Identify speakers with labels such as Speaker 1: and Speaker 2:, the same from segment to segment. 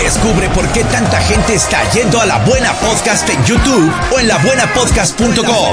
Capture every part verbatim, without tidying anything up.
Speaker 1: Descubre por qué tanta gente está yendo a La Buena Podcast en YouTube o en la buena podcast punto com.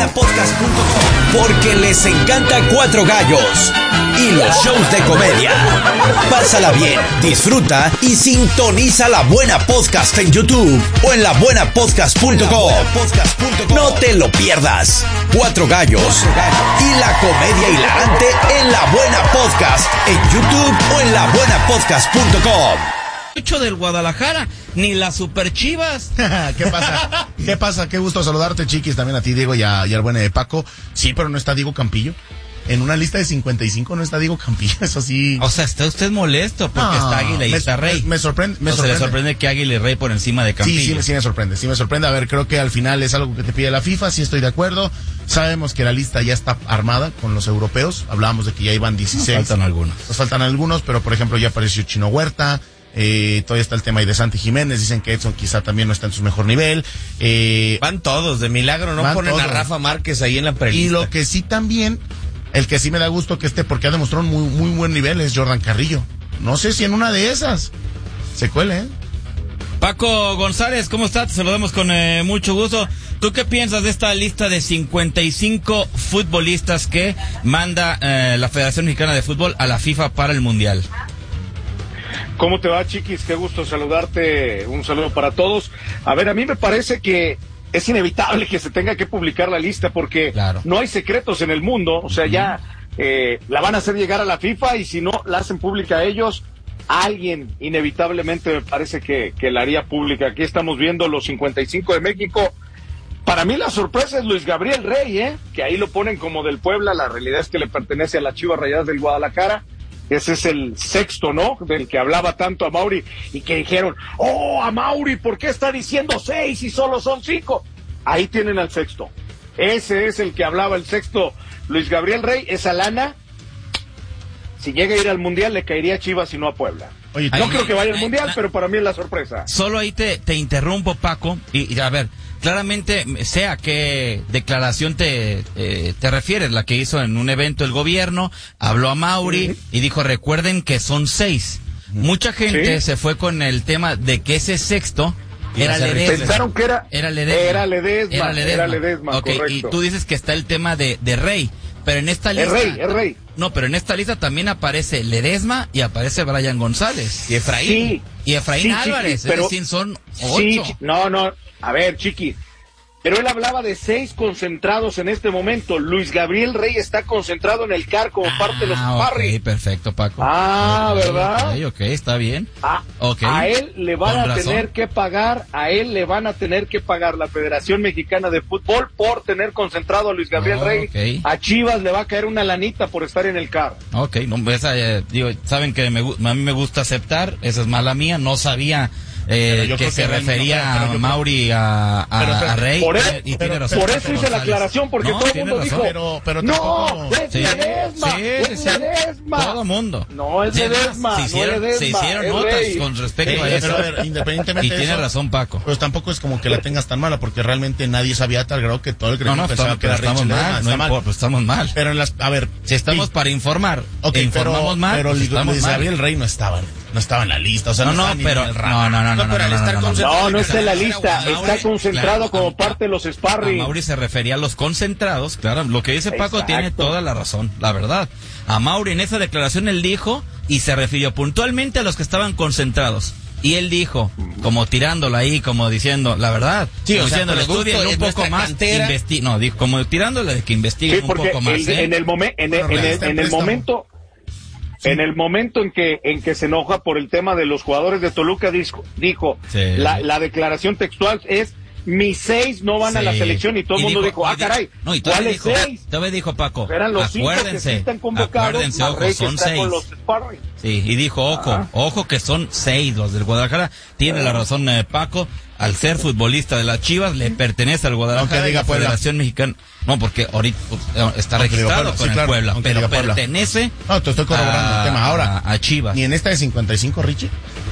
Speaker 1: Porque les encanta Cuatro Gallos y los shows de comedia. Pásala bien, disfruta y sintoniza La Buena Podcast en YouTube o en la buena podcast punto com. No te lo pierdas. Cuatro Gallos y la comedia hilarante en La Buena Podcast en YouTube o en la buena podcast punto com.
Speaker 2: Mucho del Guadalajara, ni las Super Chivas.
Speaker 3: ¿Qué pasa? ¿Qué pasa? Qué gusto saludarte, chiquis, también a ti, Diego, y, a, y al buen de Paco. Sí, pero no está Diego Campillo. En una lista de cincuenta y cinco no está Diego Campillo, eso sí.
Speaker 2: O sea, está usted molesto porque
Speaker 3: No,
Speaker 2: está Águila y
Speaker 3: me,
Speaker 2: está Rey.
Speaker 3: Me, me sorprende, me
Speaker 2: o
Speaker 3: sorprende.
Speaker 2: Se le sorprende que Águila y Rey por encima de Campillo.
Speaker 3: Sí, sí, sí me sorprende, sí me sorprende. A ver, creo que al final es algo que te pide la FIFA, sí estoy de acuerdo. Sabemos que la lista ya está armada con los europeos. Hablábamos de que ya iban dieciséis.
Speaker 2: Nos faltan algunos.
Speaker 3: Nos faltan algunos, pero por ejemplo ya apareció Chino Huerta. Eh, todavía está el tema ahí de Santi Jiménez, dicen que Edson quizá también no está en su mejor nivel. Eh,
Speaker 4: van todos, de milagro, no ponen todos a Rafa Márquez ahí en la prelista.
Speaker 3: Y lo que sí también, el que sí me da gusto que esté, porque ha demostrado un muy, muy buen nivel, es Jordan Carrillo. No sé si en una de esas se cuele, ¿eh?
Speaker 2: Paco González, ¿cómo estás? Te saludamos con eh, mucho gusto. ¿Tú qué piensas de esta lista de cincuenta y cinco futbolistas que manda eh, la Federación Mexicana de Fútbol a la FIFA para el Mundial?
Speaker 5: ¿Cómo te va, chiquis? Qué gusto saludarte. Un saludo para todos. A ver, a mí me parece que es inevitable que se tenga que publicar la lista porque
Speaker 2: claro,
Speaker 5: no hay secretos en el mundo. O sea, uh-huh. ya eh, la van a hacer llegar a la FIFA y si no la hacen pública a ellos, alguien inevitablemente me parece que, que la haría pública. Aquí estamos viendo los cincuenta y cinco de México. Para mí la sorpresa es Luis Gabriel Rey, ¿eh? Que ahí lo ponen como del Puebla. La realidad es que le pertenece a las Chivas Rayadas del Guadalajara. Ese es el sexto, ¿no? Del que hablaba tanto a Mauri y que dijeron, oh, a Mauri, ¿por qué está diciendo seis y solo son cinco? Ahí tienen al sexto. Ese es el que hablaba el sexto, Luis Gabriel Rey. Esa lana, si llega a ir al Mundial, le caería a Chivas y no a Puebla. Oye, no ahí, creo que vaya al ahí, Mundial, ahí, pero para mí es la sorpresa.
Speaker 2: Solo ahí te, te interrumpo, Paco, y, y a ver, claramente, sé a qué declaración te, eh, te refieres, la que hizo en un evento el gobierno, habló a Mauri uh-huh. y dijo, recuerden que son seis. Uh-huh. Mucha gente ¿Sí? se fue con el tema de que ese sexto era Ledesma.
Speaker 5: Pensaron que era,
Speaker 2: era Ledesma.
Speaker 5: Era Ledesma,
Speaker 2: era Ledesma,
Speaker 5: era Ledesma
Speaker 2: okay,
Speaker 5: correcto.
Speaker 2: Y tú dices que está el tema de, de Rey, pero en esta lista...
Speaker 5: Es Rey, es Rey.
Speaker 2: No, pero en esta lista también aparece Ledesma y aparece Brian González.
Speaker 4: Y Efraín.
Speaker 5: Sí,
Speaker 2: y Efraín
Speaker 5: sí,
Speaker 2: Álvarez,
Speaker 5: chiqui, pero,
Speaker 2: es decir, son ocho.
Speaker 5: Sí, no, no, a ver, chiqui. Pero él hablaba de seis concentrados en este momento. Luis Gabriel Rey está concentrado en el C A R como ah, parte de los sparring.
Speaker 2: Ok, perfecto, Paco.
Speaker 5: Ah,
Speaker 2: okay,
Speaker 5: ¿verdad?
Speaker 2: Ok, ok, está bien.
Speaker 5: Ah,
Speaker 2: okay.
Speaker 5: A él le van
Speaker 2: Con
Speaker 5: a
Speaker 2: razón.
Speaker 5: tener que pagar, a él le van a tener que pagar la Federación Mexicana de Fútbol por tener concentrado a Luis Gabriel
Speaker 2: oh,
Speaker 5: Rey.
Speaker 2: Okay.
Speaker 5: A Chivas le va a caer una lanita por estar en el C A R.
Speaker 2: Ok, no, esa, eh, digo, saben que me, a mí me gusta aceptar, esa es mala mía, no sabía... Eh, que se que refería a Mauri a, a,
Speaker 3: pero, pero,
Speaker 2: a Rey
Speaker 5: por,
Speaker 2: eh, y
Speaker 5: pero,
Speaker 2: tiene razón,
Speaker 5: por eso hice la aclaración porque
Speaker 2: no,
Speaker 5: todo el mundo
Speaker 2: razón.
Speaker 5: dijo
Speaker 3: pero, pero
Speaker 5: no,
Speaker 3: tampoco...
Speaker 5: es
Speaker 2: sí,
Speaker 5: Ledesma,
Speaker 2: sí,
Speaker 5: es
Speaker 2: sí,
Speaker 5: Ledesma.
Speaker 2: todo el mundo
Speaker 5: no es Ledesma,
Speaker 2: se hicieron,
Speaker 5: no es
Speaker 2: se
Speaker 5: Ledesma,
Speaker 2: hicieron
Speaker 5: es
Speaker 2: notas
Speaker 5: Rey.
Speaker 2: con respecto
Speaker 3: sí,
Speaker 2: a eso
Speaker 3: pero a ver, independientemente
Speaker 2: y
Speaker 3: de
Speaker 2: tiene
Speaker 3: eso,
Speaker 2: razón Paco,
Speaker 3: pues tampoco es como que la tengas tan mala porque realmente nadie sabía a tal grado que todo el gremio
Speaker 2: no, no,
Speaker 3: pensaba
Speaker 2: estamos,
Speaker 3: que era Rey
Speaker 2: estamos
Speaker 3: Ledesma,
Speaker 2: mal,
Speaker 3: está
Speaker 2: no
Speaker 3: mal.
Speaker 2: importa, estamos mal
Speaker 3: Pero en las, a ver,
Speaker 2: si estamos
Speaker 3: sí.
Speaker 2: para informar
Speaker 3: okay,
Speaker 2: e informamos
Speaker 3: pero,
Speaker 2: mal,
Speaker 3: pero
Speaker 2: pues estamos
Speaker 3: Luis
Speaker 2: mal.
Speaker 3: Gabriel Rey no estaba, no estaba en la lista, o sea,
Speaker 2: no,
Speaker 3: no,
Speaker 2: no, pero no, no, no, no, no,
Speaker 4: pero al estar concentrado
Speaker 5: no, no está en la lista,
Speaker 2: Mauri,
Speaker 5: está concentrado
Speaker 2: claro,
Speaker 5: como
Speaker 2: a,
Speaker 5: parte de los sparring.
Speaker 2: A Mauri se refería a los concentrados, claro, lo que dice Paco
Speaker 5: Exacto.
Speaker 2: tiene toda la razón, la verdad. A Mauri en esa declaración él dijo y se refirió puntualmente a los que estaban concentrados. Y él dijo, como tirándola ahí, como diciendo, la verdad,
Speaker 4: sí,
Speaker 2: como
Speaker 4: o sea,
Speaker 2: diciendo, estudien un poco más, investi no, dijo, como tirándola de que investiguen
Speaker 5: sí,
Speaker 2: un poco más.
Speaker 5: El,
Speaker 2: ¿eh?
Speaker 5: en el, momen, en, el, en, el, en el momento... Sí. En el momento en que en que se enoja por el tema de los jugadores de Toluca, dijo, dijo
Speaker 2: sí.
Speaker 5: la, la declaración textual es, mis seis no van sí. a la selección, y todo el mundo dijo, dijo, ah, caray,
Speaker 2: no, y
Speaker 5: ¿cuáles
Speaker 2: dijo,
Speaker 5: seis?
Speaker 2: Todavía dijo Paco,
Speaker 5: eran los
Speaker 2: acuérdense,
Speaker 5: cinco que sí están convocados,
Speaker 2: acuérdense, ojo,
Speaker 5: Rey
Speaker 2: son
Speaker 5: está
Speaker 2: seis.
Speaker 5: Con los sparring.
Speaker 2: Sí, y dijo, ojo, ah. ojo que son seis los del Guadalajara. Tiene ah. la razón eh, Paco, al ser futbolista de las Chivas, le pertenece al Guadalajara,
Speaker 3: aunque diga
Speaker 2: la Federación Mexicana. No, porque ahorita pues, está aunque registrado Puebla, con sí, el claro, Puebla, pero pertenece
Speaker 3: no, te estoy corroborando
Speaker 2: a,
Speaker 3: el tema. Ahora,
Speaker 2: a, a Chivas.
Speaker 3: ¿Ni en esta de cincuenta y cinco, Richie?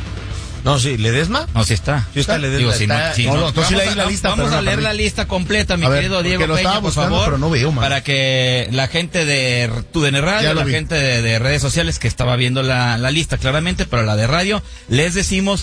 Speaker 4: No, sí, ¿Ledesma?
Speaker 2: No, sí está.
Speaker 4: Sí está, Ledesma.
Speaker 2: Digo, si
Speaker 4: está,
Speaker 2: no, si
Speaker 3: no,
Speaker 2: no,
Speaker 3: no, entonces
Speaker 2: vamos
Speaker 3: leí la lista,
Speaker 2: vamos
Speaker 3: pero
Speaker 2: a
Speaker 3: no
Speaker 2: leer
Speaker 3: perdí.
Speaker 2: la lista completa, mi
Speaker 3: a ver,
Speaker 2: querido Diego
Speaker 3: lo
Speaker 2: Peña, por
Speaker 3: buscando,
Speaker 2: favor,
Speaker 3: pero no veo, man.
Speaker 2: para que la gente de T U D N Radio, la vi. gente de, de redes sociales que estaba viendo la, la lista claramente, pero la de radio, les decimos